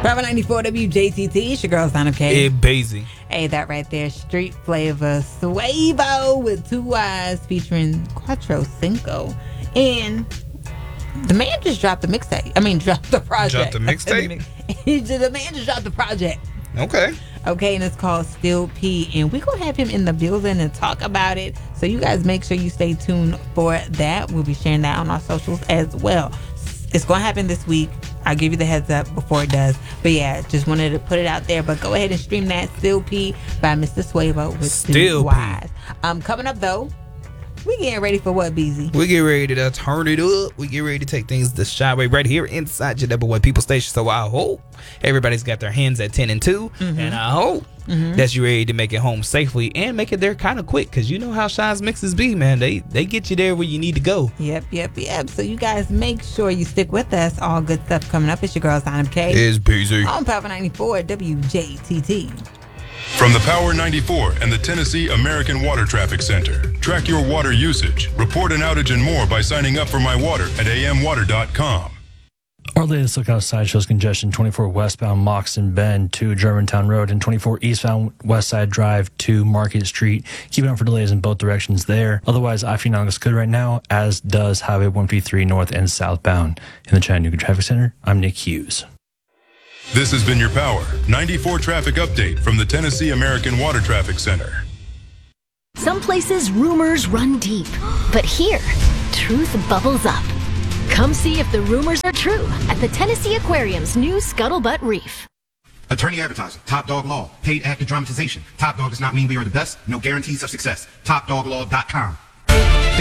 Power 94 WJTT. It's your girl, Sign Up K. It Bazy. Hey, that right there. Street flavor. Suavo with 2 Y's featuring Quattro Cinco. And the man just dropped the mixtape. Dropped the project. Dropped the mixtape? The man just dropped the project. Okay. Okay, and it's called Still P. And we're going to have him in the building and talk about it. So you guys make sure you stay tuned for that. We'll be sharing that on our socials as well. It's going to happen this week. I'll give you the heads up before it does. But yeah, just wanted to put it out there. But go ahead and stream that Still P by Mr. Suavo with Still 2 Y's. Coming up, though, we getting ready for what, BZ? We get ready to turn it up. We get ready to take things the shy way right here inside your number one people station. So I hope everybody's got their hands at 10 and 2. Mm-hmm. And I hope that you're ready to make it home safely and make it there kind of quick. Because you know how Shy's mixes be, man. They get you there where you need to go. Yep. So you guys make sure you stick with us. All good stuff coming up. It's your girl, Sign Up K. It's BZ. On Power 94 WJTT. From the Power 94 and the Tennessee American Water Traffic Center. Track your water usage, report an outage and more by signing up for My Water at amwater.com. Our latest look outside shows congestion 24 westbound Moxon Bend to Germantown Road and 24 eastbound Westside Drive to Market Street. Keep an eye for delays in both directions there. Otherwise, I-15 is good right now, as does Highway 153 north and southbound. In the Chattanooga Traffic Center, I'm Nick Hughes. This has been your Power 94 traffic update from the Tennessee American Water Traffic Center. Some places rumors run deep, but here, truth bubbles up. Come see if the rumors are true at the Tennessee Aquarium's new Scuttlebutt Reef. Attorney advertising, Top Dog Law, paid actor dramatization. Top Dog does not mean we are the best, no guarantees of success. TopDogLaw.com.